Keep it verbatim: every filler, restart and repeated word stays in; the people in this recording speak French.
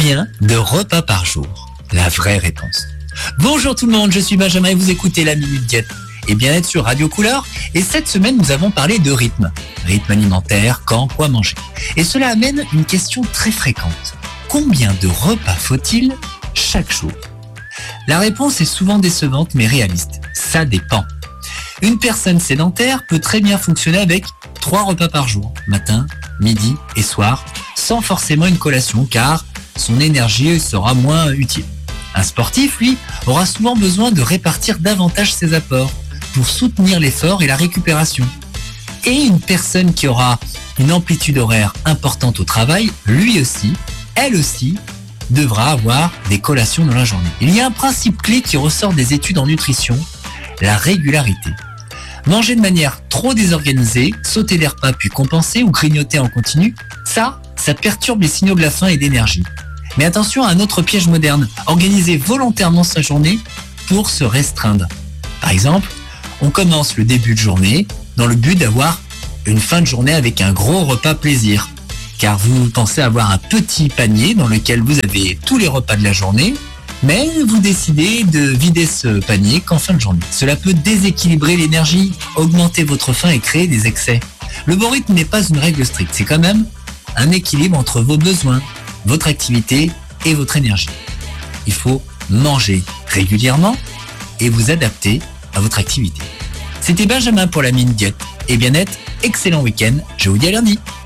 Combien de repas par jour? La vraie réponse. Bonjour tout le monde, je suis Benjamin et vous écoutez la Minute Diète et bien-être sur Radio Couleur. Et cette semaine, nous avons parlé de rythme. Rythme alimentaire, quand, quoi manger. Et cela amène une question très fréquente. Combien de repas faut-il chaque jour? La réponse est souvent décevante mais réaliste. Ça dépend. Une personne sédentaire peut très bien fonctionner avec trois repas par jour, matin, midi et soir, sans forcément une collation car son énergie sera moins utile. Un sportif, lui, aura souvent besoin de répartir davantage ses apports pour soutenir l'effort et la récupération. Et une personne qui aura une amplitude horaire importante au travail, lui aussi, elle aussi, devra avoir des collations dans la journée. Il y a un principe clé qui ressort des études en nutrition, la régularité. Manger de manière trop désorganisée, sauter des repas puis compenser ou grignoter en continu, ça, ça perturbe les signaux de la faim et d'énergie. Mais attention à un autre piège moderne, organiser volontairement sa journée pour se restreindre. Par exemple, on commence le début de journée dans le but d'avoir une fin de journée avec un gros repas plaisir. Car vous pensez avoir un petit panier dans lequel vous avez tous les repas de la journée, mais vous décidez de vider ce panier qu'en fin de journée. Cela peut déséquilibrer l'énergie, augmenter votre faim et créer des excès. Le bon rythme n'est pas une règle stricte, c'est quand même un équilibre entre vos besoins, votre activité et votre énergie. Il faut manger régulièrement et vous adapter à votre activité. C'était Benjamin pour la Minute Diète et bien-être, excellent week-end, je vous dis à lundi.